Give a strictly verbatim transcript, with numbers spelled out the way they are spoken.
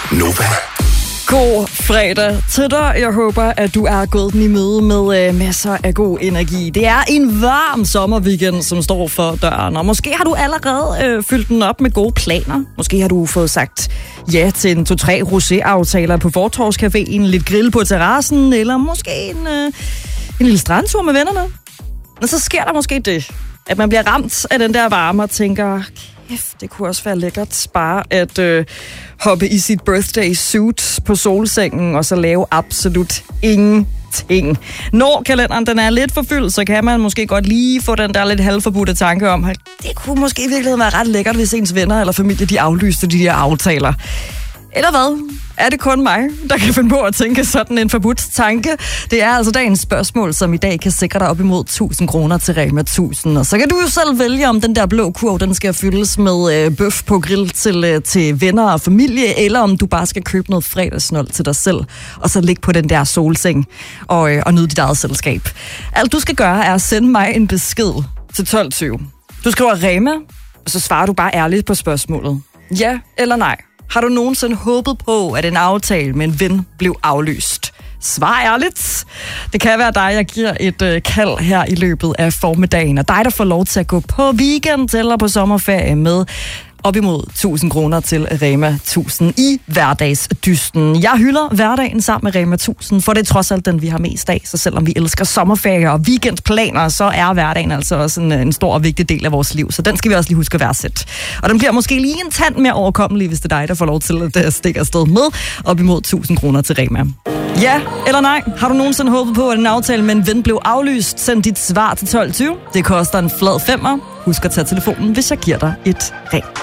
Nova. God fredag til dig. Jeg håber, at du er gået den i møde med øh, masser af god energi. Det er en varm sommerweekend, som står for døren, og måske har du allerede øh, fyldt den op med gode planer. Måske har du fået sagt ja til en to-tre rosé-aftaler på Fortorvscaféen, lidt grill på terrassen, eller måske en, øh, en lille strandtur med vennerne. Men så sker der måske det, at man bliver ramt af den der varme og tænker, kæft, det kunne også være lækkert bare at øh, hoppe i sit birthday suit på solsengen og så lave absolut ingenting. Når kalenderen den er lidt forfyldt, så kan man måske godt lige få den der lidt halvforbudte tanke om, at det kunne måske i virkeligheden være ret lækkert, hvis ens venner eller familie de aflyste de her aftaler. Eller hvad? Er det kun mig, der kan finde på at tænke sådan en forbudt tanke? Det er altså dagens spørgsmål, som i dag kan sikre dig op imod tusind kroner til Rema tusind. Og så kan du jo selv vælge, om den der blå kurv, den skal fyldes med øh, bøf på grill til, øh, til venner og familie, eller om du bare skal købe noget fredagsnold til dig selv, og så ligge på den der solseng og, øh, og nyde dit eget selskab. Alt du skal gøre, er at sende mig en besked til tolv tyve. Du skriver Rema, og så svarer du bare ærligt på spørgsmålet. Ja eller nej? Har du nogensinde håbet på, at en aftale med en ven blev aflyst? Svar ærligt. Det kan være dig, jeg giver et øh, kald her i løbet af formiddagen, og dig, der får lov til at gå på weekend eller på sommerferie med op imod tusind kroner til Rema tusind i hverdagsdysten. Jeg hylder hverdagen sammen med Rema tusind, for det er trods alt den, vi har mest af. Så selvom vi elsker sommerferie og weekendplaner, så er hverdagen altså også en, en stor og vigtig del af vores liv. Så den skal vi også lige huske at værdsætte. Og den bliver måske lige en tand mere overkommelig, hvis det er dig, der får lov til at stikke afsted med op imod tusind kroner til Rema. Ja eller nej? Har du nogensinde håbet på, at en aftale med en ven blev aflyst? Send dit svar til tolv tyve. Det koster en flad femmer. Husk at tage telefonen, hvis jeg giver dig et ring.